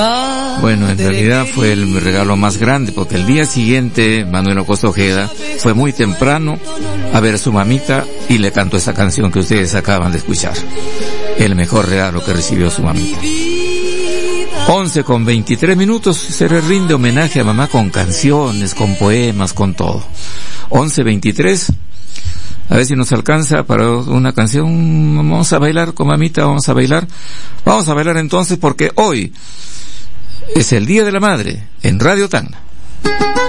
Bueno, en realidad fue el regalo más grande, porque el día siguiente Manuel Acosta Ojeda fue muy temprano a ver a su mamita y le cantó esa canción que ustedes acaban de escuchar. El mejor regalo que recibió su mamita. 11:23, se le rinde homenaje a mamá con canciones, con poemas, con todo. 11:23, a ver si nos alcanza para una canción. Vamos a bailar con mamita, vamos a bailar entonces, porque hoy es el Día de la Madre en Radio Tacna.